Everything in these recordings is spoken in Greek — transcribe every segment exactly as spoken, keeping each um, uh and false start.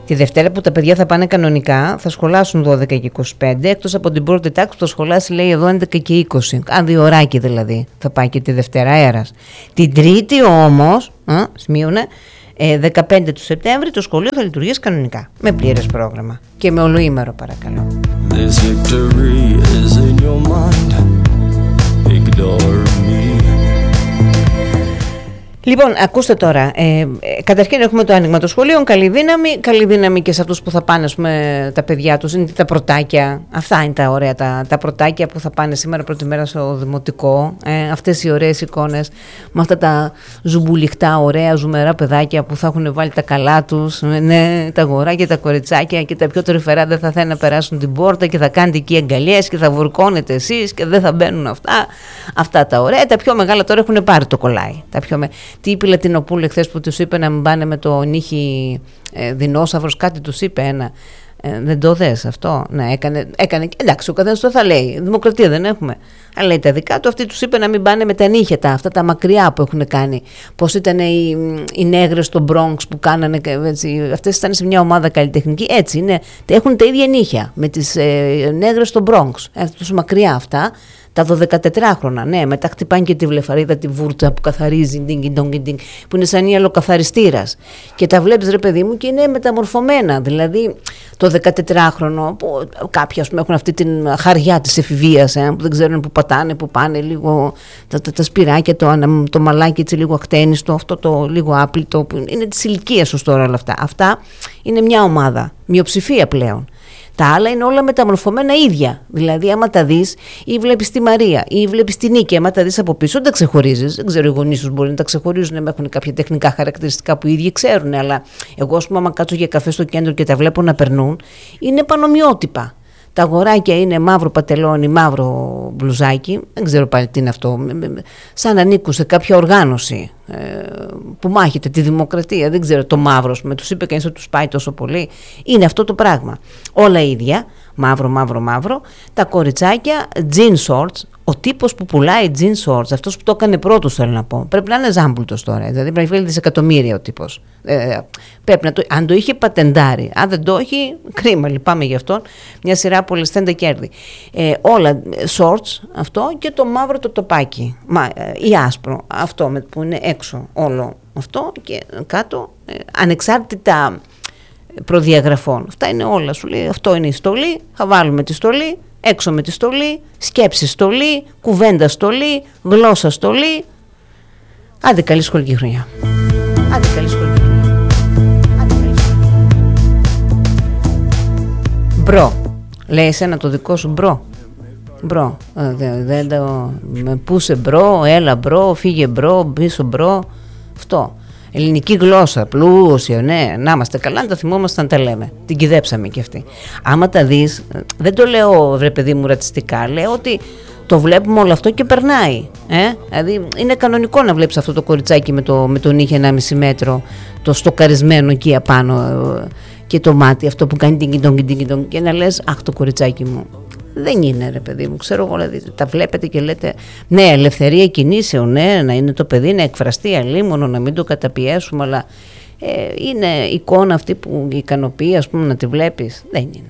Τη Δευτέρα που τα παιδιά θα πάνε κανονικά, θα σχολάσουν δώδεκα και είκοσι πέντε, εκτός από την πρώτη τάξη που θα σχολάσει, λέει εδώ, έντεκα και είκοσι. Αν δύο ωράκι δηλαδή θα πάει και τη Δευτέρα αέρας. Την Τρίτη όμως, α, σημείωνε, ε, δεκαπέντε του Σεπτέμβρη το σχολείο θα λειτουργήσει κανονικά, με πλήρες πρόγραμμα και με ολοήμερο, παρακαλώ. This victory is in your mind. Ignore me. Λοιπόν, ακούστε τώρα, ε, ε, καταρχήν έχουμε το άνοιγμα των σχολείων, καλή δύναμη, καλή δύναμη και σε αυτούς που θα πάνε, ας πούμε, τα παιδιά τους, είναι τα πρωτάκια, αυτά είναι τα ωραία, τα, τα πρωτάκια που θα πάνε σήμερα πρώτη μέρα στο δημοτικό, ε, αυτές οι ωραίες εικόνες, με αυτά τα ζουμπουλιχτά, ωραία, ζουμερά παιδάκια που θα έχουν βάλει τα καλά τους, ναι, τα αγοράκια, τα κοριτσάκια και τα πιο τρυφερά δεν θα θέλουν να περάσουν την πόρτα και θα κάνετε εκεί αγκαλιές και θα βουρκώνετε εσείς και δεν θα μπαίνουν αυτά, αυτά τα ωραία, τα πιο μεγάλα τώρα έχουν πάρει το κολλάι, τα πιο με... Τι είπε η Λατινοπούλου εχθές που τους είπε να μην πάνε με το νύχι ε, δεινόσαυρος, κάτι τους είπε ένα. Ε, δεν το δες αυτό? Ναι, έκανε, έκανε. Εντάξει, ο καθένας το θα λέει. Δημοκρατία δεν έχουμε. Αλλά λέει τα δικά του, αυτή τους είπε να μην πάνε με τα νύχια τα, αυτά τα μακριά που έχουν κάνει. Πώς ήταν οι, οι νέγρες στο Bronx που κάνανε. Έτσι, αυτές ήταν σε μια ομάδα καλλιτεχνική. Έτσι είναι. Έχουν τα ίδια νύχια με τις ε, νέγρες στο Bronx. Ε, τόσο μακριά αυτά. Τα δωδεκατετράχρονα, ναι, μετά χτυπάνε και τη βλεφαρίδα, τη βούρτσα που καθαρίζει, ντινγκ, ντινγκ, ντινγκ, που είναι σαν ιαλοκαθαριστήρας. Και τα βλέπεις, ρε παιδί μου, και είναι μεταμορφωμένα. Δηλαδή, το δεκατετράχρονο, που κάποιοι, ας πούμε, έχουν αυτή την χαριά της εφηβείας, ε, που δεν ξέρουν που πατάνε, που πάνε, λίγο τα, τα, τα σπυράκια, το, το μαλάκι έτσι λίγο αχτένιστο, αυτό το λίγο άπλητο, που είναι της ηλικίας τους τώρα όλα αυτά. Αυτά είναι μια ομάδα, μειοψηφία πλέον. Τα άλλα είναι όλα μεταμορφωμένα ίδια. Δηλαδή, άμα τα δεις, ή βλέπεις τη Μαρία, ή βλέπεις τη Νίκη, άμα τα δεις από πίσω, δεν τα ξεχωρίζεις. Δεν ξέρω, οι γονείς τους μπορεί να τα ξεχωρίζουν, να έχουν κάποια τεχνικά χαρακτηριστικά που οι ίδιοι ξέρουν. Αλλά εγώ, ας πούμε, άμα κάτσω για καφέ στο κέντρο και τα βλέπω να περνούν, είναι πανομοιότυπα. Τα αγοράκια είναι μαύρο πατελόνι, μαύρο μπλουζάκι, δεν ξέρω πάλι τι είναι αυτό, σαν να ανήκουν σε κάποια οργάνωση ε, που μάχεται τη δημοκρατία, δεν ξέρω, το μαύρο, με τους είπε κανείς ότι τους πάει τόσο πολύ, είναι αυτό το πράγμα. Όλα ίδια, μαύρο, μαύρο, μαύρο, τα κοριτσάκια, jean shorts, ο τύπος που πουλάει jean shorts, αυτός που το έκανε πρώτος, θέλω να πω, πρέπει να είναι ζάμπουλτος τώρα, δηλαδή πρέπει να βγάλει δισεκατομμύρια ο τύπος. Ε, πρέπει να το, αν το είχε πατεντάρει, αν δεν το έχει, κρίμα, λυπάμαι γι' αυτόν, μια σειρά πολυστέντα κέρδη. Ε, όλα, shorts, αυτό και το μαύρο το τοπάκι, μα, ε, ή άσπρο, αυτό με, που είναι έξω όλο αυτό και κάτω, ε, ανεξάρτητα προδιαγραφών. Αυτά είναι όλα, σου λέει, αυτό είναι η στολή, θα βάλουμε τη στολή, έξω με τη στολή, σκέψη στολή, κουβέντα στολή, γλώσσα στολή. Άντε καλή σχολική χρονιά. Άντε καλή σχολική χρονιά. Άντε καλή σχολική χρονιά. Μπρο. Λέει εσένα το δικό σου μπρο. Μπρο. Δεν, δεν το... Με πούσε μπρο, έλα μπρο, φύγε μπρο, πίσω μπρο. Αυτό. Ελληνική γλώσσα, πλούσιο, ναι, να είμαστε καλά, να τα θυμόμαστε να τα λέμε. Την κυδέψαμε κι αυτή. Άμα τα δεις, δεν το λέω, βρε παιδί μου, ρατσιστικά, λέω ότι το βλέπουμε όλο αυτό και περνάει. Ε? Δηλαδή είναι κανονικό να βλέπεις αυτό το κοριτσάκι με το, με το νύχι ενάμιση μέτρο, το στοκαρισμένο εκεί απάνω και το μάτι, αυτό που κάνει τιγκιντον και να λες, αχ, το κοριτσάκι μου. Δεν είναι, ρε παιδί μου, ξέρω εγώ, δηλαδή, τα βλέπετε και λέτε, ναι, ελευθερία κινήσεων, ναι, να είναι το παιδί, να εκφραστεί αλίμονο, να μην το καταπιέσουμε, αλλά ε, είναι εικόνα αυτή που ικανοποιεί, ας πούμε, να τη βλέπεις. Δεν είναι.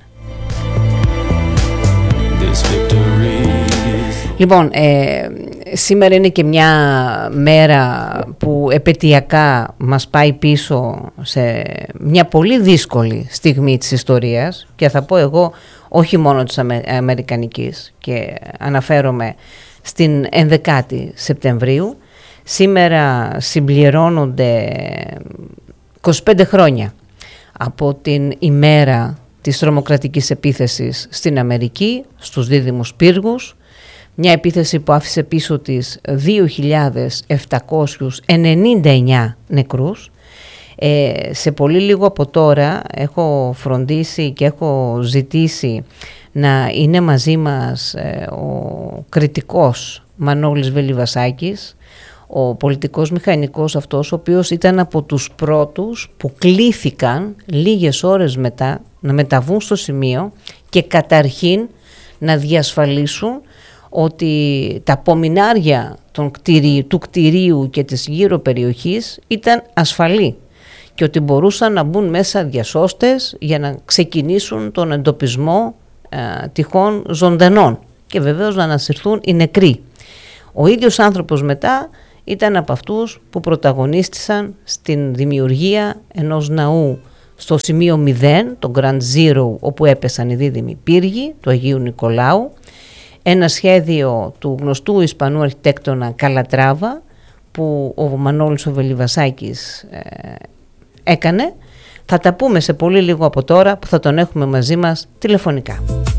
Λοιπόν, ε, σήμερα είναι και μια μέρα που επαιτειακά μας πάει πίσω σε μια πολύ δύσκολη στιγμή της ιστορίας και θα πω εγώ όχι μόνο της Αμε, Αμερικανικής και αναφέρομαι στην ενδεκάτη Σεπτεμβρίου. Σήμερα συμπληρώνονται είκοσι πέντε χρόνια από την ημέρα της τρομοκρατικής επίθεσης στην Αμερική, στους δίδυμους πύργους, μια επίθεση που άφησε πίσω της δύο χιλιάδες επτακόσιους ενενήντα εννέα νεκρούς. Ε, σε πολύ λίγο από τώρα έχω φροντίσει και έχω ζητήσει να είναι μαζί μας ε, ο κριτικός Μανώλης Βελιβασάκης, ο πολιτικός μηχανικός αυτός, ο οποίος ήταν από τους πρώτους που κλήθηκαν λίγες ώρες μετά να μεταβούν στο σημείο και καταρχήν να διασφαλίσουν ότι τα απομεινάρια των κτηρί, του κτηρίου και της γύρω περιοχής ήταν ασφαλή και ότι μπορούσαν να μπουν μέσα διασώστες για να ξεκινήσουν τον εντοπισμό ε, τυχόν ζωντανών και βεβαίως να ανασυρθούν οι νεκροί. Ο ίδιος άνθρωπος μετά ήταν από αυτούς που πρωταγωνίστησαν στην δημιουργία ενός ναού στο σημείο μηδέν, το Grand Zero, όπου έπεσαν οι δίδυμοι πύργοι του Αγίου Νικολάου, ένα σχέδιο του γνωστού Ισπανού αρχιτέκτονα Καλατράβα που ο Μανώλης ο Βελιβασάκης ε, έκανε. Θα τα πούμε σε πολύ λίγο από τώρα που θα τον έχουμε μαζί μας τηλεφωνικά.